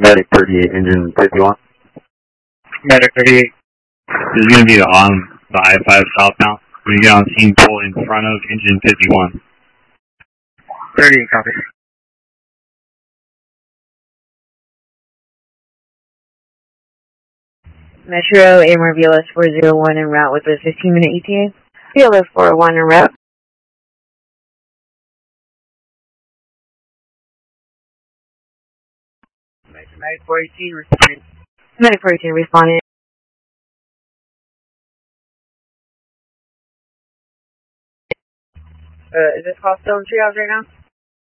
Medic 38, engine 51. Medic 38. This is going to be on the I-5 southbound. When you get on scene, pull in front of engine 51. 38, copy. Metro, AMR VLS 401 en route with a 15-minute ETA. VLS 401 en route. Medic 418 responding. Medic 418 responding. Is this call still in triage right now?